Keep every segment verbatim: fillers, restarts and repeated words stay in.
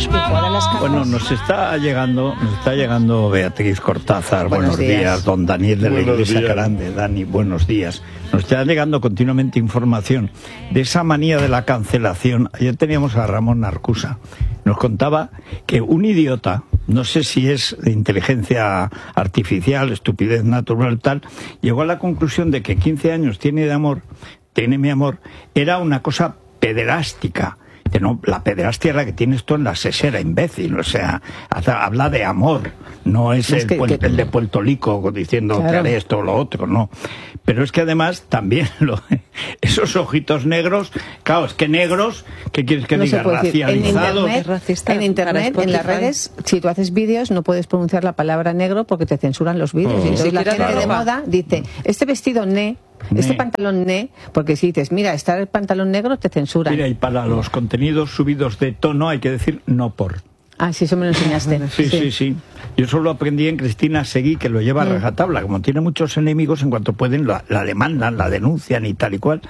Bueno, nos está llegando, nos está llegando Beatriz Cortázar. Buenos, buenos días. días, don Daniel de la buenos Iglesia días. Grande. Dani, buenos días. Nos está llegando continuamente información de esa manía de la cancelación. Ayer teníamos a Ramón Narcusa. Nos contaba que un idiota, no sé si es de inteligencia artificial, estupidez natural, tal, llegó a la conclusión de que quince años tiene de amor, tiene mi amor, era una cosa pederástica. Que no, la pederastia es la que tienes tú en la sesera, imbécil. O sea, habla de amor. No es, es el, que, que, el de Puerto Rico diciendo claro. que haré esto o lo otro, no. Pero es que además también lo, esos ojitos negros, claro, es que negros, ¿qué quieres que no diga? Racializados. En internet, en, internet en las redes, si tú haces vídeos, no puedes pronunciar la palabra negro porque te censuran los vídeos. Oh. Y entonces sí, la gente claro. de moda dice, este vestido ne... Este ne. pantalón ne, porque si dices, mira, está el pantalón negro, te censuran. Mira, y para los contenidos subidos de tono hay que decir no por. Ah, sí, eso me lo enseñaste. Sí, sí, sí, sí. Yo solo aprendí en Cristina Seguí, que lo lleva a rajatabla. Como tiene muchos enemigos, en cuanto pueden, la, la demandan, la denuncian y tal y cual.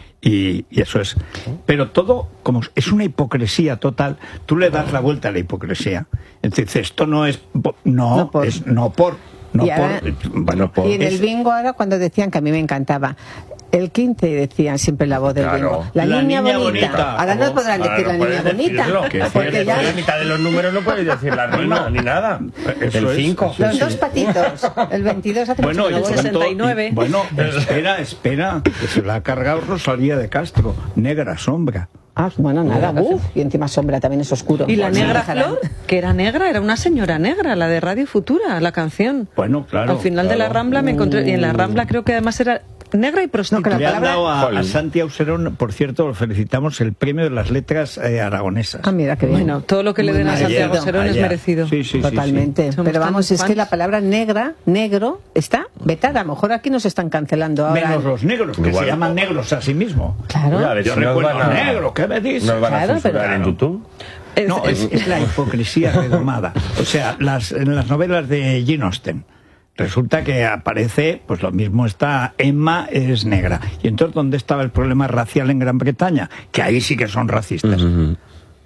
Y, y eso es. Pero todo, como es una hipocresía total, tú le das la vuelta a la hipocresía. Entonces, esto no es... No, no por. es no por... No, y, ahora, por, bueno, por, y en el bingo ahora cuando decían, que a mí me encantaba, el quince decían siempre la voz del claro. bingo. La, la niña, niña bonita. bonita. Ahora no podrán ahora decir no la niña bonita. Que porque ya... la mitad de los números no podéis decir la rima ni nada. Eso el cinco. Los dos patitos. El veintidós hace bueno, mucho y sesenta y nueve. Y, bueno, espera, espera, que se la ha cargado Rosalía de Castro. Negra sombra. Ah, bueno, nada, uff, y encima sombra también es oscuro. Y la negra flor, que era negra, era una señora negra, la de Radio Futura, la canción. Bueno, claro. Al final claro. de la Rambla me encontré, y en la Rambla creo que además era negra y prostituta. No, que le han dado a, a Santi Auserón, por cierto, lo felicitamos, el premio de las letras eh, aragonesas. Ah, mira, qué bien. Bueno, todo lo que le den a Santi Auserón es merecido. Sí, sí, totalmente. Sí, sí. Pero vamos, es que la palabra negra, negro, está vetada. A lo mejor aquí nos están cancelando ahora. Menos los negros, que Igual. se llaman negros a sí mismos. Claro. Oye, yo si recuerdo a negro, ¿qué me dices? Nos van a claro, censurar pero... en YouTube. No, es, es la hipocresía redomada. O sea, las, en las novelas de Jane Austen, resulta que aparece, pues lo mismo está, Emma es negra. Y entonces, ¿dónde estaba el problema racial en Gran Bretaña? Que ahí sí que son racistas. Uh-huh.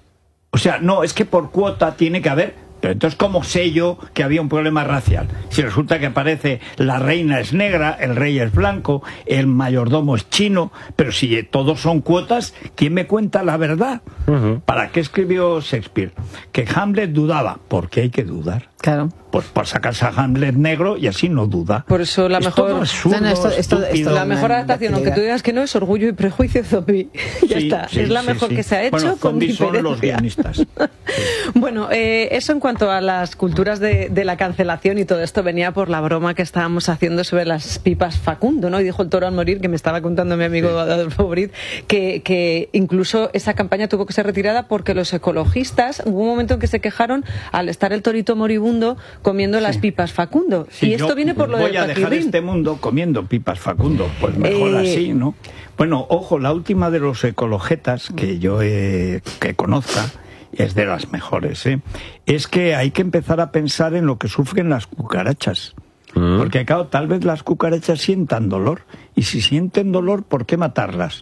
O sea, no, es que por cuota tiene que haber... Pero entonces, ¿cómo sé yo que había un problema racial? Si resulta que aparece la reina es negra, el rey es blanco, el mayordomo es chino, pero si todos son cuotas, ¿quién me cuenta la verdad? Uh-huh. ¿Para qué escribió Shakespeare? Que Hamlet dudaba. ¿Por qué hay que dudar? Claro. Pues por sacarse a Hamlet negro y así no duda. Por eso la es mejor absurdo, no, no, esto, esto, esto, la mejor adaptación, aunque tú digas que no, es Orgullo y Prejuicio zombie. Ya sí, está. Sí, es la sí, mejor sí. que se ha hecho. Bueno, con diferencia. Son los guionistas. Sí. Bueno, eh, eso en cuanto a las culturas de, de la cancelación, y todo esto venía por la broma que estábamos haciendo sobre las pipas Facundo, ¿no? Y dijo el toro al morir, que me estaba contando mi amigo sí. Adolfo Brit, que, que incluso esa campaña tuvo que ser retirada porque los ecologistas, hubo un momento en que se quejaron al estar el torito moribundo comiendo sí. las pipas Facundo. Sí, y esto viene por lo voy del a dejar paquirrín. este mundo comiendo pipas Facundo, pues mejor eh... así, ¿no? Bueno, ojo, la última de los ecologetas que yo eh, que conozca, es de las mejores, ¿eh? Es que hay que empezar a pensar en lo que sufren las cucarachas. ¿Mm? Porque, claro, tal vez las cucarachas sientan dolor. Y si sienten dolor, ¿por qué matarlas?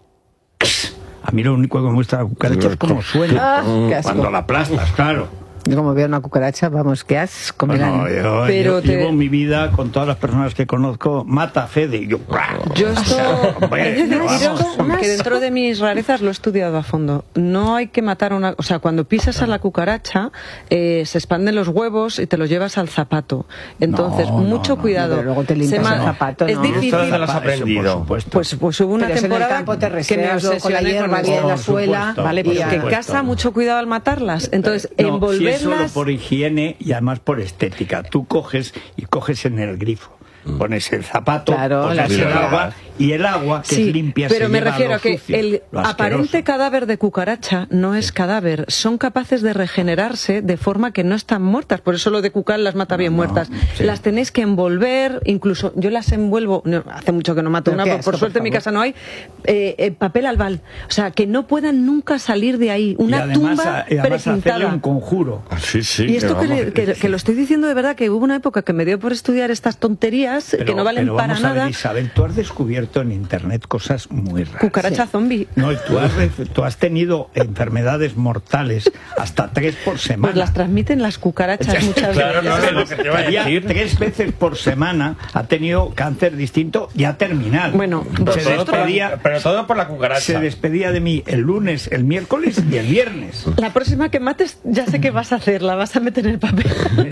A mí lo único que me gusta la cucaracha es cómo suena. Ah, cuando la aplastas, claro. Yo como veo una cucaracha, vamos, qué asco. Bueno, yo, Pero yo te... llevo mi vida con todas las personas que conozco, mata a Fede. Y yo, yo esto, hombre, no, vamos. Que dentro de mis rarezas lo he estudiado a fondo. No hay que matar a una... O sea, cuando pisas a la cucaracha, eh, se expanden los huevos y te los llevas al zapato. Entonces, no, no, mucho no, cuidado. No, luego te limpias ma... el zapato, Es ¿no? difícil. Esto te lo has aprendido. Pues, pues hubo una pero temporada en el campo te que me obsesioné con la hierba bien en la suela. Vale, pero que en casa mucho cuidado al matarlas. Entonces, no, envolverlas... Si es solo por higiene y además por estética. Tú coges y coges en el grifo. Pones el zapato, claro, pones el agua y el agua que sí, es limpia pero se me lleva refiero lo a que sucio, el aparente cadáver de cucaracha no es cadáver, son capaces de regenerarse de forma que no están muertas, por eso lo de cucal las mata no, bien muertas. No, sí. Las tenéis que envolver, incluso yo las envuelvo, no, hace mucho que no mato una, por, por suerte por en mi casa no hay, eh, eh, papel albal, o sea, que no puedan nunca salir de ahí, una y además, tumba y además precintada. Hacerle un conjuro. Sí, sí, y esto que, le, que, que lo estoy diciendo de verdad, que hubo una época que me dio por estudiar estas tonterías raras pero, que no valen pero para vamos a ver, nada. Isabel, tú has descubierto en internet cosas muy raras. Cucaracha sí. zombie. No, y tú has, tú has tenido enfermedades mortales hasta tres por semana. Pues las transmiten las cucarachas muchas claro, veces. Claro, no, lo que te iba a decir. Tres veces por semana ha tenido cáncer distinto ya terminal. Bueno, se todo despedía, la, pero todo por la cucaracha. Se despedía de mí el lunes, el miércoles y el viernes. La próxima que mates, ya sé qué vas a hacer, la vas a meter en el papel.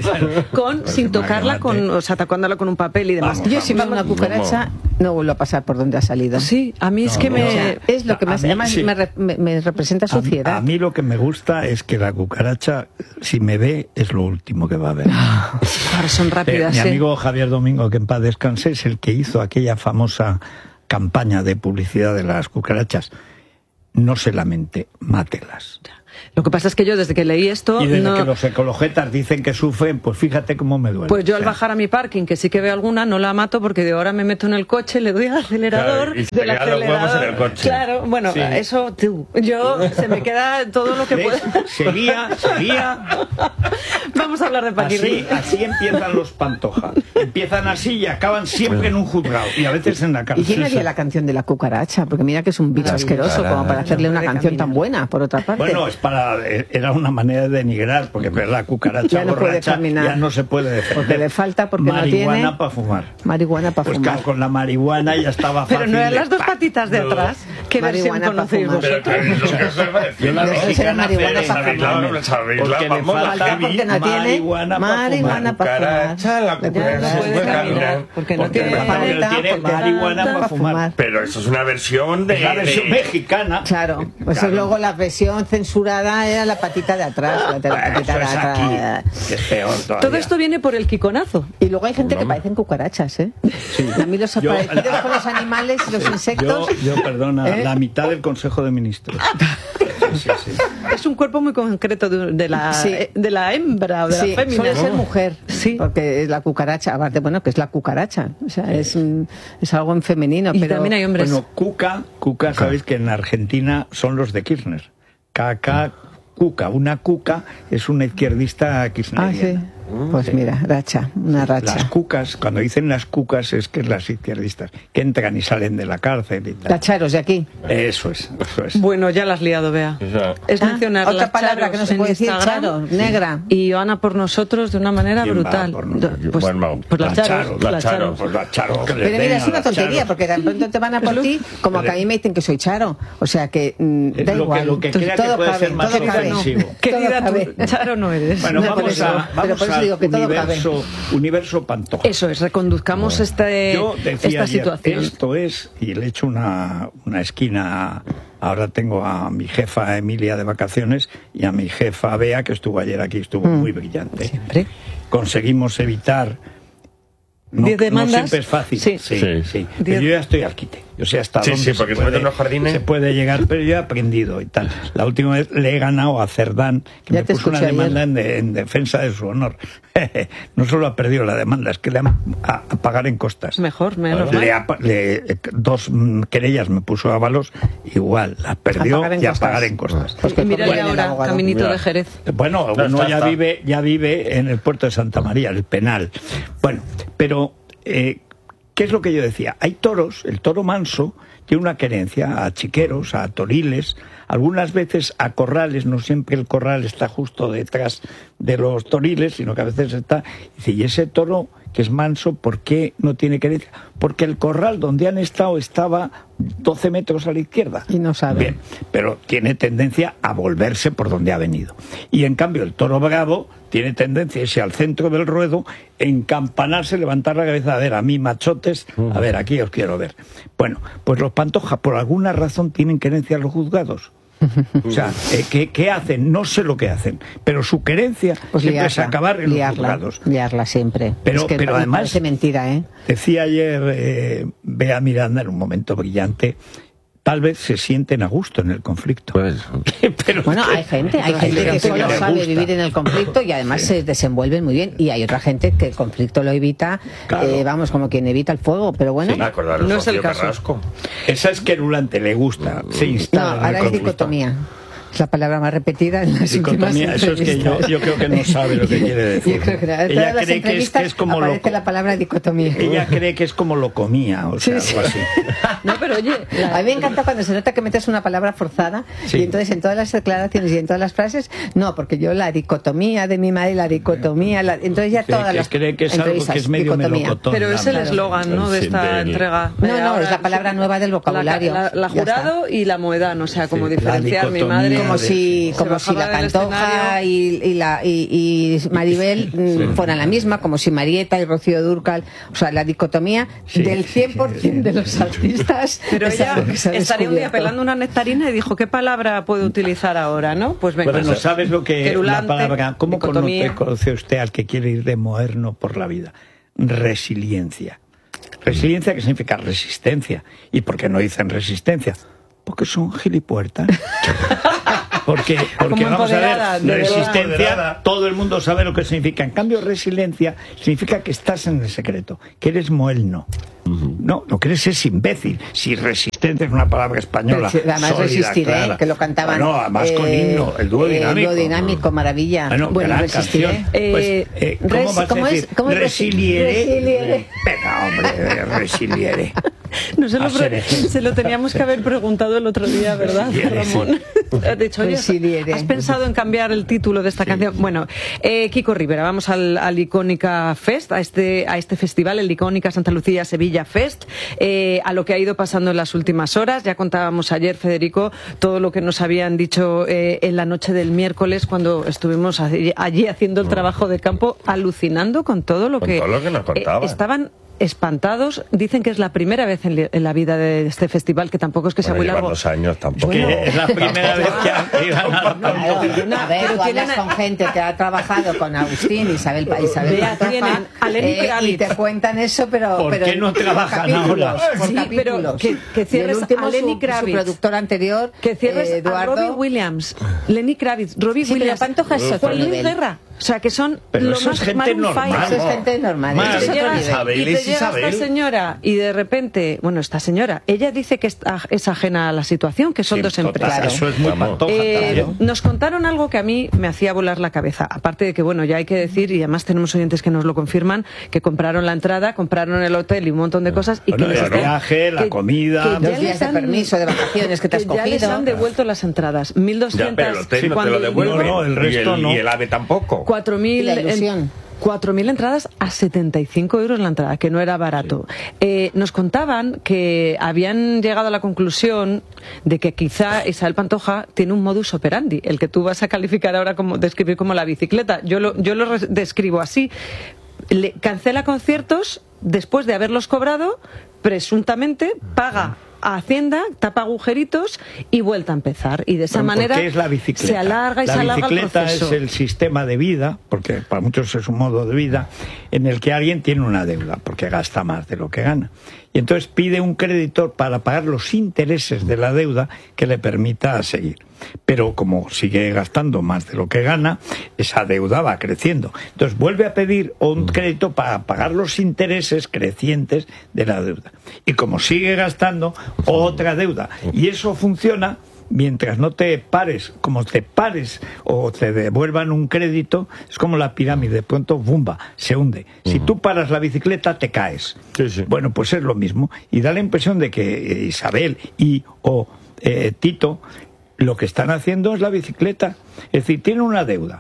con, sin tocarla, con, o sea, tocándola con un papel y demás. Vamos, Yo si veo una cucaracha, no vuelvo a pasar por donde ha salido. Sí, a mí es no, que no, me... O sea, es lo que más, mí, además sí. me, me, me representa suciedad. A, a mí lo que me gusta es que la cucaracha, si me ve, es lo último que va a ver. Ahora son rápidas. Eh, mi ¿eh? amigo Javier Domingo, que en paz descanse, es el que hizo aquella famosa campaña de publicidad de las cucarachas. No se lamente, mátelas. Lo que pasa es que yo desde que leí esto... Y desde no... que los ecologetas dicen que sufren, pues fíjate cómo me duele. Pues yo o sea, al bajar a mi parking, que sí que veo alguna, no la mato porque de ahora me meto en el coche, le doy al acelerador... Claro, y se del quedan los acelerador. huevos en el coche. Claro, bueno, Sí. eso tú. Yo se me queda todo lo que ¿ves? puedo. Seguía, seguía. Vamos a hablar de Paquirri. Así, así empiezan los Pantoja. Empiezan así y acaban siempre en un juzgado y a veces en la ¿Y cárcel. quién haría la canción de la cucaracha? Porque mira que es un bicho Maravilla. asqueroso como para hacerle una canción tan buena, por otra parte. Bueno, es para, era una manera de denigrar, porque ver la cucaracha Ya no puede borracha caminar. ya no se puede defender. Porque le falta, porque no tiene... marihuana para fumar. Marihuana para Pues fumar. claro, con la marihuana ya estaba fácil. Pero no eran de- las dos patitas de No. atrás. ¿Qué versión Marihuana pa' conocéis fumar. Pero vosotros? claro, es lo que os iba a decir. Yo la Debe ser mexicana marihuana Pérez, pa' fumar. Claro, sabéis, la porque le famosa falta Falta porque no tiene marihuana pa' marihuana para fumar. Cucaracha, la Ya no cucaracha puede puede caminar, caminar. porque no Porque tiene le falta- Porque él paleta, tiene porque marihuana falta para fumar. Pero eso es una versión de... Es la versión de- mexicana. Claro, pues Claro. luego la versión censurada era la patita de atrás. La de la Eso patita de es atrás. aquí, que es peor todavía. Todo esto viene por el quiconazo. Y luego hay gente que parecen cucarachas, ¿eh? Sí. Y a mí los Yo- parecidos con los animales y los insectos... Yo, yo, perdona, ¿Eh? la mitad del Consejo de Ministros. Sí, sí, sí. Es un cuerpo muy concreto de, de la, Sí. eh, de la hembra o de Sí, la fémina. suele ser mujer, Sí. porque es la cucaracha, aparte, bueno, que es la cucaracha, o sea, es, mm, es algo en femenino, Y pero... también hay hombres. Bueno, Cuca, Cuca, sabéis que en Argentina son los de Kirchner. Caca, Cuca. Una Cuca es una izquierdista Ah, sí. kirchneriana. Pues mira, racha, una racha. Las cucas, cuando dicen las cucas es que es las izquierdistas, que entran y salen de la cárcel y tal. Tacharos de aquí. Eso es, eso es. Bueno, ya las has liado, Bea. Eso. Es Ah, mencionar otra las palabra que no se charos puede en decir, Instagram. charo, negra. Y Joana por nosotros de una manera ¿Quién va brutal. por nosotros? Pues, Bueno, pues las las charos. charos, las las charos. charos. Pues la charo. que les Pero mira, den es a una las tontería, charos. porque de pronto te van a por ti, como que a mí me dicen que soy charo. O sea que mm, Es da lo que- igual. lo que Entonces, crea que todo puede cabe, ser más todo cabe. ofensivo. Querida, Todo tú, cabe. charo no eres. Bueno, No, por vamos, eso, a, pero vamos por eso al digo que todo universo, universo Pantoja. Eso es, reconduzcamos este, Yo decía esta ayer, situación. esto es, y le echo una, una esquina. Ahora tengo a mi jefa Emilia de vacaciones y a mi jefa Bea, que estuvo ayer aquí, estuvo Mm. muy brillante. Siempre. Conseguimos evitar. No, ¿Diez no demandas? siempre es fácil. Sí. sí, Sí. sí. Diez- Pero yo ya estoy al quite. Yo sé hasta Sí, dónde sí, se porque se puede, meten en los jardines. se puede llegar, pero yo he aprendido y tal. La última vez le he ganado a Cerdán, que Ya me te puso una escuché demanda ayer. en, de- en defensa de su honor. No solo ha perdido la demanda, es que le han a, a pagar en costas. Mejor, menos Le mal. ha- le- dos mm, querellas me puso a Avalos, igual, las perdió A pagar en y a costas. pagar en costas. Pues que Y mírale compren el ahora, abogado. caminito Mira. de Jerez. Bueno, No, uno está, ya está. vive ya vive en el puerto de Santa María, el Penal. Bueno, pero eh, ¿qué es lo que yo decía? Hay toros, el toro manso tiene una querencia a chiqueros, a toriles, algunas veces a corrales, no siempre el corral está justo detrás de los toriles, sino que a veces está... Dice, y ese toro que es manso, ¿por qué no tiene querencia? Porque el corral donde han estado estaba doce metros a la izquierda. Y no sabe. Bien, pero tiene tendencia a volverse por donde ha venido. Y en cambio el toro bravo tiene tendencia a irse al centro del ruedo, encampanarse, levantar la cabeza, a ver, a mí machotes, a ver, aquí os quiero ver. Bueno, pues los Pantoja por alguna razón tienen querencia a los juzgados. O sea, eh, ¿qué, ¿qué hacen? No sé lo que hacen, pero su querencia Pues siempre es liarla, acabar en los liarla, juzgados. liarla siempre. Pero- es que pero me además- parece mentira, ¿eh? Decía ayer eh, Bea Miranda en un momento brillante, tal vez se sienten a gusto en el conflicto. Pues, Pero Bueno, es que hay gente, hay hay gente que gente que solo le sabe gusta. vivir en el conflicto y además se desenvuelven muy bien. Y hay otra gente que el conflicto lo evita, Claro. eh, vamos, como quien evita el fuego. Pero bueno, me acordaron No es el Rocío caso. Carrasco. Esa es querulante, le gusta, se no, instala en el ahora es conflicto. dicotomía. Es la palabra más repetida en las dicotomía, últimas eso es que yo, yo creo que no sabe lo que quiere decir. Yo creo que en ella todas cree las que es, que es como lo, la palabra dicotomía. Ella cree que es como lo comía, o sea, sí, algo así. No, pero oye, la... a mí me encanta cuando se nota que metes una palabra forzada, sí. Y entonces en todas las declaraciones y en todas las frases, no, porque yo la dicotomía de mi madre, la dicotomía, la... entonces ya sí, todas que las cree que es algo que es medio melocotón. Pero es el eslogan, ¿no?, de esta del... entrega. No, no, es la palabra nueva del vocabulario. La, la, la jurado y la moedán, o sea, como sí, diferenciar mi madre. Como si, como si la Pantoja y, y, la, y, y Maribel sí. fueran la misma, como si Marieta y Rocío Dúrcal, o sea, la dicotomía sí, del cien por ciento sí, sí. de los artistas. Pero ella estaría un día pelando una nectarina y dijo, ¿qué palabra puedo utilizar ahora, no? Pues venga. Bueno, ¿sabes lo que es la palabra? ¿Cómo conoce, conoce usted al que quiere ir de moderno por la vida? Resiliencia. Resiliencia, ¿qué significa? Resistencia. ¿Y por qué no dicen resistencia? Porque son gilipuertas. Porque, porque vamos a ver, resistencia, todo el mundo sabe lo que significa. En cambio, resiliencia significa que estás en el secreto, que eres moelno. Uh-huh. No, lo que eres es imbécil. Si resistencia es una palabra española. Pero, además sólida, resistiré, clara. Que lo cantaban. No, además eh, con himno, el dúo dinámico. El dúo dinámico, maravilla. Bueno, bueno resistiré. Eh, pues, eh, ¿Cómo res, vas ¿cómo a decir? Es, ¿cómo resiliere. resiliere. Venga, hombre, resiliere. No se lo, se lo teníamos que haber preguntado el otro día, ¿verdad, Ramón? De hecho, oye, ¿has pensado en cambiar el título de esta sí. canción? Bueno, eh, Kiko Rivera, vamos al, al Icónica Fest, a este, a este festival, el Icónica Santa Lucía Sevilla Fest, eh, a lo que ha ido pasando en las últimas horas. Ya contábamos ayer, Federico, todo lo que nos habían dicho eh, en la noche del miércoles cuando estuvimos allí, allí haciendo el trabajo de campo, alucinando con todo lo con que, todo lo que nos contaban. Eh, estaban espantados. Dicen que es la primera vez en, en la vida de este festival, que tampoco es que bueno, sea muy largo. Dos años tampoco. Bueno, es la primera vez que iban a... Claro, a ver, tú hablas con gente que ha trabajado con Agustín, Isabel, Isabel Pantoja, eh, y te cuentan eso, pero... ¿Por pero qué no trabajan ahora? Por sí, pero que, que cierres a Lenny Kravitz, su productor anterior, que cierres eh, a Robbie Williams, Lenny Kravitz, Robbie sí, Williams, Pantoja es otro Luis nivel. Guerra. O sea, que son pero lo eso más es gente normal. Eso es gente normal. Más, es otro Isabel, y te llega Isabel. esta señora y de repente, bueno, esta señora, ella dice que es, es ajena a la situación, que son sí, dos total, empresas. Eso es muy Pantoja eh, también. Nos contaron algo que a mí me hacía volar la cabeza. Aparte de que, bueno, ya hay que decir, y además tenemos oyentes que nos lo confirman, que compraron la entrada, compraron el hotel y un montón de cosas. Y bueno, que el están, viaje, la que, comida... Dos días de permiso, de vacaciones que te has que cogido. ya les han devuelto las entradas. mil doscientas. Ya, pero el hotel no te lo devuelven. No, no, el resto y el, no. Y el AVE tampoco. cuatro mil cuatro mil entradas a setenta y cinco euros la entrada, que no era barato. Sí. Eh, nos contaban que habían llegado a la conclusión de que quizá Isabel Pantoja tiene un modus operandi, el que tú vas a calificar ahora como describir como la bicicleta. Yo lo, yo lo describo así. Le, cancela conciertos después de haberlos cobrado, presuntamente paga a Hacienda, tapa agujeritos y vuelta a empezar. Y de esa bueno, manera es la bicicleta. se alarga y la se alarga el proceso. La bicicleta es el sistema de vida, porque para muchos es un modo de vida, en el que alguien tiene una deuda, porque gasta más de lo que gana. Y entonces pide un creditor para pagar los intereses de la deuda que le permita seguir. Pero como sigue gastando más de lo que gana, esa deuda va creciendo. Entonces vuelve a pedir un crédito para pagar los intereses crecientes de la deuda. Y como sigue gastando, otra deuda. Y eso funciona mientras no te pares. Como te pares o te devuelvan un crédito, es como la pirámide, de pronto, ¡bumba!, se hunde. Si tú paras la bicicleta, te caes. Sí, sí. Bueno, pues es lo mismo. Y da la impresión de que Isabel y o eh, Tito lo que están haciendo es la bicicleta. Es decir, tienen una deuda,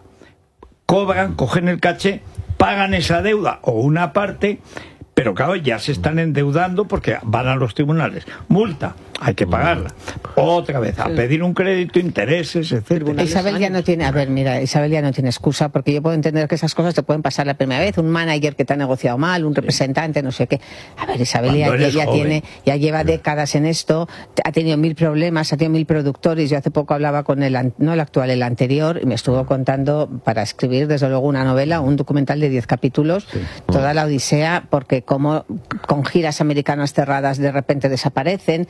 cobran, cogen el caché, pagan esa deuda o una parte, pero claro, ya se están endeudando porque van a los tribunales. Multa, hay que pagarla. Otra vez, a pedir un crédito, intereses, etcétera. Isabel ya no tiene, a ver, mira, Isabel ya no tiene excusa, porque yo puedo entender que esas cosas te pueden pasar la primera vez, un manager que te ha negociado mal, un representante, no sé qué. A ver, Isabel ya, ya, ya tiene, ya lleva décadas en esto, ha tenido mil problemas, ha tenido mil productores. Yo hace poco hablaba con el, no el actual, el anterior, y me estuvo contando para escribir, desde luego, una novela, un documental de diez capítulos, sí. Toda la odisea, porque como con giras americanas cerradas de repente desaparecen, como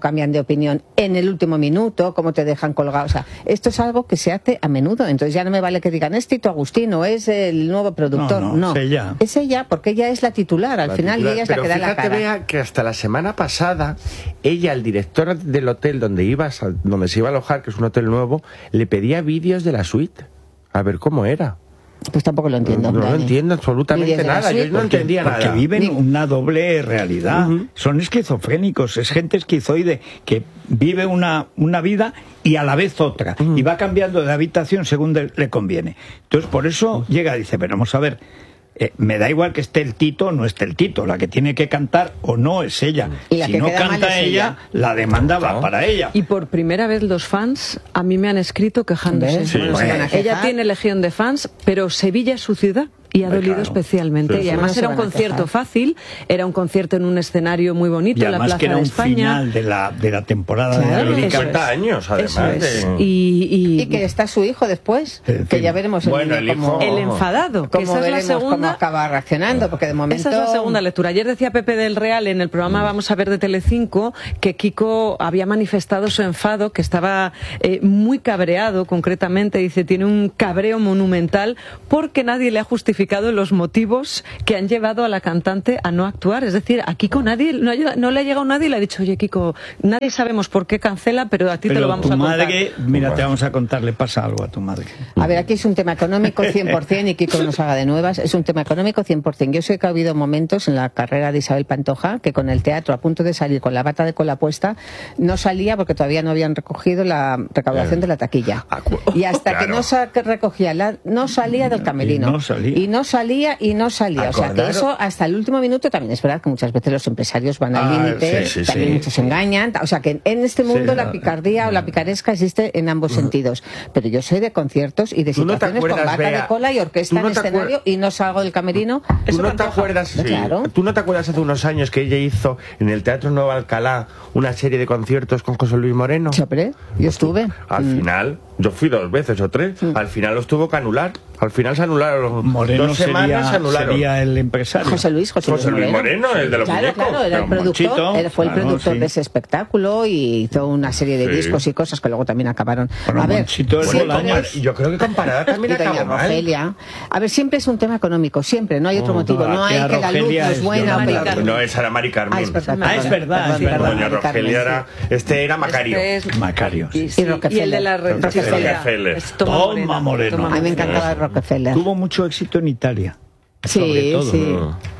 cambian de opinión en el último minuto, cómo te dejan colgado. O sea, esto es algo que se hace a menudo. Entonces ya no me vale que digan, es Tito Agustino, es el nuevo productor. No, no, no. es ella. Es ella, porque ella es la titular al La final titular. y ella es Pero la que da la fíjate, cara. Bea, que hasta la semana pasada, ella, el director del hotel donde, ibas, donde se iba a alojar, que es un hotel nuevo, le pedía vídeos de la suite. A ver cómo era. Pues tampoco lo entiendo. No, no lo entiendo absolutamente nada. Yo no Porque, entendía porque nada. viven una doble realidad. Uh-huh. Son esquizofrénicos, es gente esquizoide que vive una, una vida y a la vez otra. Uh-huh. Y va cambiando de habitación según de, le conviene. Entonces, por eso uh-huh. llega y dice, pero vamos a ver, eh, me da igual que esté el Tito o no esté el Tito. La que tiene que cantar o no es ella. Y la si que no queda mal canta es ella, ella, la demanda va para ella. Y por primera vez los fans a mí me han escrito quejándose. Sí, bueno, bueno. Ella tiene legión de fans, pero Sevilla es su ciudad. Y ha dolido claro. especialmente. Sí, y además sí. era un concierto fácil, era un concierto en un escenario muy bonito, Y en la además Plaza que era de un España. final de la, de la temporada Claro, de la eso cincuenta años, además. Eso es. De... Y, y, Y que está su hijo después, Sí, que sí. ya veremos el, Bueno, niño el cómo, hijo- el enfadado, que cómo esa es la veremos cómo segunda. acaba reaccionando, porque de momento... Esa es la segunda lectura. Ayer decía Pepe del Real en el programa Vamos a ver de Telecinco que Kiko había manifestado su enfado, que estaba eh, muy cabreado, concretamente, dice, tiene un cabreo monumental porque nadie le ha justificado los motivos que han llevado a la cantante a no actuar. Es decir, a Kiko nadie, no, ha- no le ha llegado nadie y le ha dicho, oye Kiko, nadie sabemos por qué cancela, pero a ti Pero te lo vamos tu a contar. madre, mira, te vamos a contar, le pasa algo a tu madre. A ver, aquí es un tema económico cien por ciento y Kiko nos haga de nuevas. Es un tema económico cien por ciento. Yo sé que ha habido momentos en la carrera de Isabel Pantoja que con el teatro a punto de salir con la bata de cola puesta no salía porque todavía no habían recogido la recaudación de la taquilla. Y hasta Claro. que no sa- que recogía la, no salía del camerino. Y no salía. Y no salía y no salía. O sea que Acordaros. eso hasta el último minuto también es verdad que muchas veces los empresarios van al Ah, límite, sí, sí, también sí. muchos engañan. O sea que en este mundo Sí, la la- picardía o la picaresca existe en ambos sentidos. Pero yo soy de conciertos y de ¿Tú no te situaciones con acuerdas, bata Bea? de cola y orquesta ¿Tú no en te escenario acuer- y no salgo del camerino. ¿Tú Eso no me te antoja. acuerdas? Sí. Claro. ¿Tú no te acuerdas hace unos años que ella hizo en el Teatro Nuevo Alcalá una serie de conciertos con José Luis Moreno? Sí, hombre, yo estuve. Al Mm. final, yo fui dos veces o tres, al final los tuvo que anular. Al final se anularon. Moreno Dos semanas sería, se anularon. sería el empresario. José Luis, José, José Luis Moreno, el de los claro, muñecos. claro, era el Pero productor, Monchito, él fue el claro, productor sí. de ese espectáculo y hizo una serie de Sí. discos y cosas que luego también acabaron. Bueno, a ver, Monchito es siempre Bolaños. es- Y yo creo que comparada también y doña acabó mal. Rogelia. A ver, siempre es un tema económico, siempre, no hay otro Oh, motivo, no, no hay aquella que la luz no Rogelia es es buena o Mari peor. Carmen. No, esa era Mari Carmen. Ah, es verdad, Ah, es verdad, es verdad. Doña Mari Carmen, Rogelia sí. era... Este era Macario. Este es- Macario. Y, sí. sí, Y Rockefeller. y el de la re- Rockefeller. Rockefeller. Es Toma Toma Moreno. Moreno. Toma A mí me Moreno. encantaba Rockefeller. Tuvo mucho éxito en Italia. sobre Sí, todo. sí.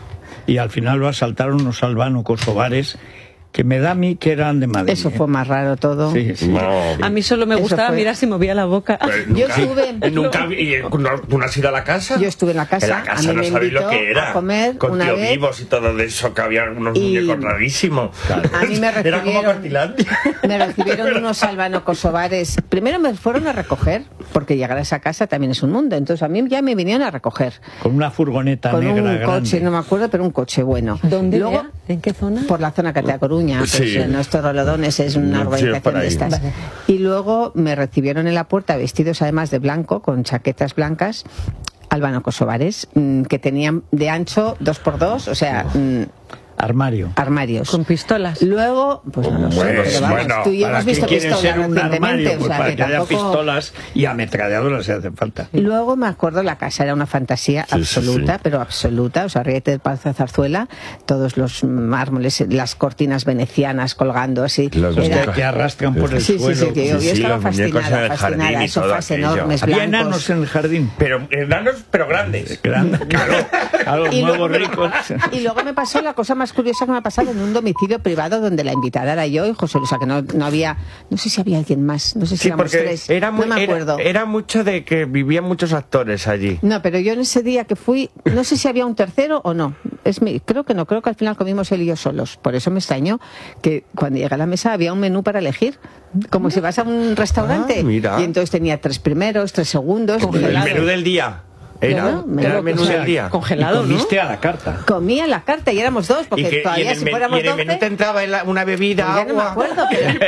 Y al final lo asaltaron unos albano-kosovares que me da a mí que eran de Madrid. Eso ¿eh? fue más raro todo. Sí, sí. No. A mí solo me Eso gustaba fue. mirar si movía la boca. Pues Yo nunca- estuve- eh, nunca vi- y, eh, ¿no- ¿Tú no has ido a la casa? Yo estuve en la casa, En la casa a mí no me sabéis lo invitó que era. a comer con una tío vez. vivos y todo de eso, que había unos Y- muñecos rarísimos. A mí me Era como recibieron, Cortilandia. me recibieron unos albano-kosovares. Primero me fueron a recoger, porque llegar a esa casa también es un mundo. Entonces a mí ya me vinieron a recoger. Con una furgoneta Con negra un grande. coche, no me acuerdo, pero un coche bueno. ¿Dónde? Luego, Bea? ¿En qué zona? por la zona Catea Coruña, pues, Sí. en nuestros Rolodones es una Sí, urbanización por ahí. de estas. Vale. Y luego me recibieron en la puerta vestidos además de blanco, con chaquetas blancas, albano-kosovares, mm, que tenían de ancho dos por dos, o sea, mm, Armario. armarios. Con pistolas. Luego, pues no lo sé, Pues, porque vamos, bueno, tú y yo ¿Para hemos qué visto quieren pistolas ser un recientemente, armario? o Pues sea, para que que haya tampoco... pistolas y ametralladoras si hace falta. Y luego me acuerdo, la casa era una fantasía Sí, sí, absoluta, sí. pero absoluta. O sea, Riete del Palacio de Zarzuela, todos los mármoles, las cortinas venecianas colgando así. Los Los Era- que, que arrastran por el Sí, sí, suelo. sí, que yo, Sí, yo sí, estaba los muñecos fascinada, en el jardín fascinada. y todo Sofás aquello. enormes, Había blancos. enanos en el jardín. Pero enanos, pero grandes. Grandes, claro. A los Y nuevos luego- ricos. Y luego me pasó la cosa más curiosa que me ha pasado en un domicilio privado donde la invitada era yo y José Luis, o sea que no, no había, no sé si había alguien más, no sé si Sí, éramos porque tres, era, muy, no me era, acuerdo. era mucho de que vivían muchos actores allí. No, pero yo en ese día que fui, no sé si había un tercero o no. Es mi, creo que no, creo que al final comimos él y yo solos. Por eso me extrañó que cuando llegué a la mesa había un menú para elegir, como si vas a un restaurante. Ah, mira. Y entonces tenía tres primeros, tres segundos. El congelado. menú del día. Era, Claro, era menú- el menú o sea, del día. Congelado, Y ¿no? comiste a la carta. Comía la carta y éramos dos, porque Y, que, y todavía en el, si men- fuéramos y en el menú doce, te entraba el- una bebida, pues ya no me agua. acuerdo.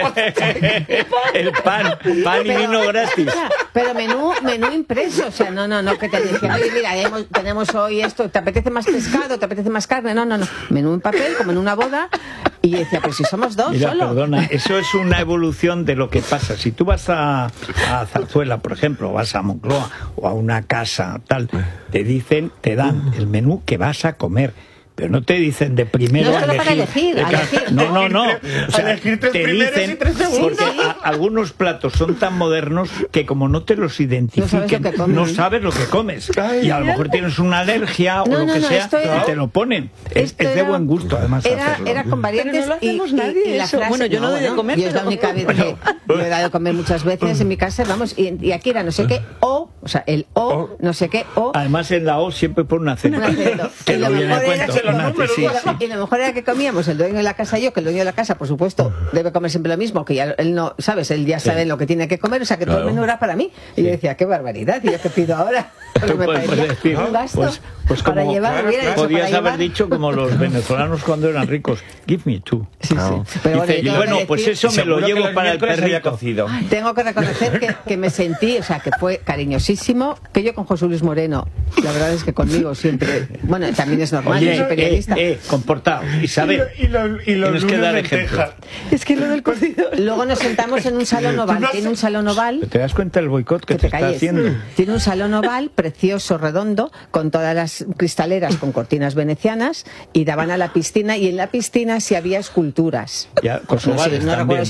Pero, El pan, pan y pero- vino gratis. o sea, pero menú, menú impreso, o sea, no, no, no, que te dije, oye, mira, hemos- tenemos hoy esto, ¿te apetece más pescado? ¿Te apetece más carne? No, no, no. Menú en papel, como en una boda. Y yo decía, pero si somos dos, Mira, solo. Perdona, eso es una evolución de lo que pasa. Si tú vas a, a Zarzuela, por ejemplo, o vas a Moncloa o a una casa tal, te dicen, te dan el menú que vas a comer. Pero no te dicen de primero no, a elegir. Para elegir, a elegir. No, no, no. O sea, elegir tres te dicen, y tres segundos. porque a, algunos platos son tan modernos que como no te los identifiquen, no sabes lo que, no sabes lo que comes. Y a lo mejor tienes una alergia o no, lo no, que no, sea era, y te lo ponen. Es, es de era, buen gusto, además, era, hacerlo. Era con variantes. Pero no lo hacemos y, nadie, y, y la eso. frase, Bueno, yo no, no doy de comer. Yo es la única vez que yo he dado de comer muchas veces en mi casa, vamos, y, y aquí era no sé qué, o, o sea, el o, o, no sé qué, o. Además, en la O siempre pone un acento. Un acento. Que y lo lo viene a mejor era cuento. que lo Una- números, sí, y lo- sí. y lo mejor era que comíamos el dueño de la casa y yo, que el dueño de la casa, por supuesto, debe comer siempre lo mismo, que ya él no, ¿sabes? Él ya sabe Sí. lo que tiene que comer, o sea, que todo Claro. el menú era para mí. Y yo decía, qué barbaridad, y yo qué pido ahora. Porque me Pues- pues parecía decir, un gasto pues- pues para como- llevar, claro, hubiera claro. dicho, Podías para haber llevar. dicho como los venezolanos cuando eran ricos, give me two. Sí, Claro. sí. Pero bueno, Dice, yo tengo bueno, que pues decir- eso me lo Seguro que llevo los para el miércoles había perrito. cocido. Tengo que reconocer que, que me sentí, o sea, que fue cariñosísimo, que yo con José Luis Moreno, la verdad es que conmigo siempre, bueno, también es normal, yo Oye, soy periodista. eh, eh, comportaos, Isabel. Y los, y los Tienes que lunes dar lentejas. ejemplo. Es que lo del cocido. Luego nos sentamos en un salón oval, tiene un salón oval, ¿Te das cuenta del boicot que, que te, te está calles. haciendo? Tiene un salón oval precioso, redondo, con todas las cristaleras con cortinas venecianas, y daban a la piscina, y en la piscina sí había esculturas. Ya, con No sé, ovales no recuerdo también.